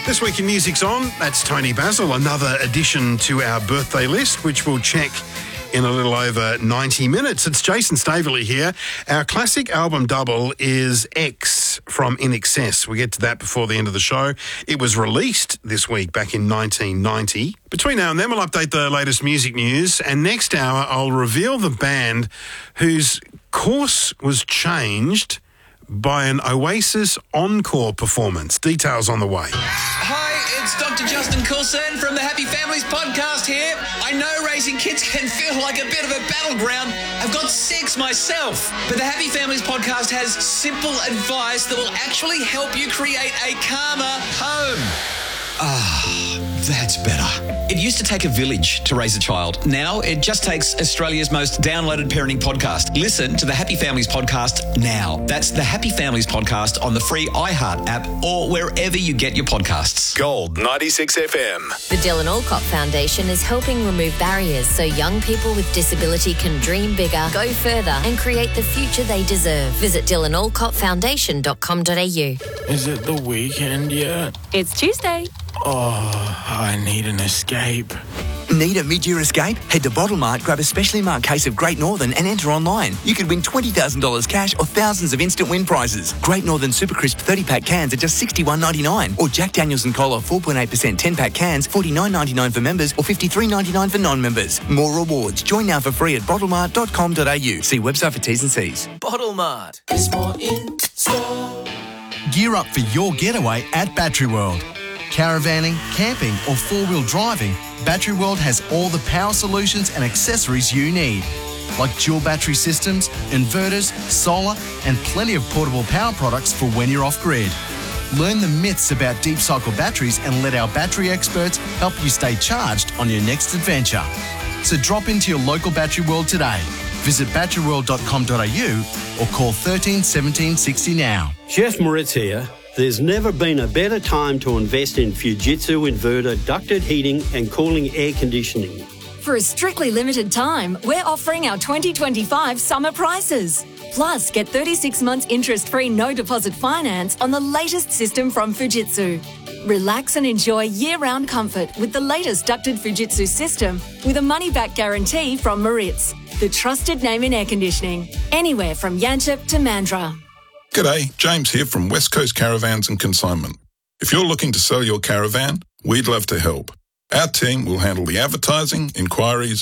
This week in Music's On, that's Tony Basil, another addition to our birthday list, which we'll check in a little over 90 minutes. It's Jason Staveley here. Our classic album double is X from In Excess. We'll get to that before the end of the show. It was released this week back in 1990. Between now and then, we'll update the latest music news, and next hour I'll reveal the band whose course was changed by an Oasis encore performance. Details on the way. Hi, it's Dr. Justin Coulson from the Happy Families podcast here. I know raising kids can feel like a bit of a battleground. I've got 6 myself. But the Happy Families podcast has simple advice that will actually help you create a calmer home. That's better. It used to take a village to raise a child. Now it just takes Australia's most downloaded parenting podcast. Listen to the Happy Families podcast now. That's the Happy Families podcast on the free iHeart app or wherever you get your podcasts. Gold 96 FM. The Dylan Alcott Foundation is helping remove barriers so young people with disability can dream bigger, go further and create the future they deserve. Visit dylanalcottfoundation.com.au. Is it the weekend yet? It's Tuesday. Oh, I need an escape. Need a mid-year escape? Head to Bottlemart, grab a specially marked case of Great Northern and enter online. You could win $20,000 cash or thousands of instant win prizes. Great Northern Super Crisp 30-pack cans are just $61.99. Or Jack Daniel's and Cola 4.8% 10-pack cans, $49.99 for members or $53.99 for non-members. More rewards. Join now for free at bottlemart.com.au. See website for T's and C's. Bottlemart. There's more in store. Gear up for your getaway at Battery World. Caravanning, camping or four-wheel driving, Battery World has all the power solutions and accessories you need, like dual battery systems, inverters, solar and plenty of portable power products for when you're off-grid. Learn the myths about deep cycle batteries and let our battery experts help you stay charged on your next adventure. So drop into your local Battery World today. Visit batteryworld.com.au or call 13 17 60 now. Chef Moritz here. There's never been a better time to invest in Fujitsu inverter ducted heating and cooling air conditioning. For a strictly limited time, we're offering our 2025 summer prices. Plus, get 36 months interest-free no deposit finance on the latest system from Fujitsu. Relax and enjoy year-round comfort with the latest ducted Fujitsu system with a money-back guarantee from Moritz, the trusted name in air conditioning, anywhere from Yanchep to Mandurah. G'day, James here from West Coast Caravans and Consignment. If you're looking to sell your caravan, we'd love to help. Our team will handle the advertising, inquiries